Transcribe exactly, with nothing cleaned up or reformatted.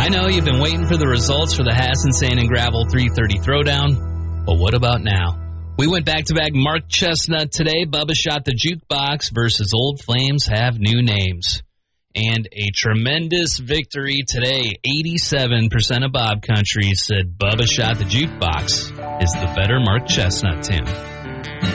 know you've been waiting for the results for the Hassan Sand and Gravel three thirty Throwdown, but what about now? We went back-to-back Mark Chestnut today. Bubba Shot the Jukebox versus Old Flames Have New Names. And a tremendous victory today. eighty-seven percent of Bob Country said Bubba Shot the Jukebox is the better Mark Chestnut tune.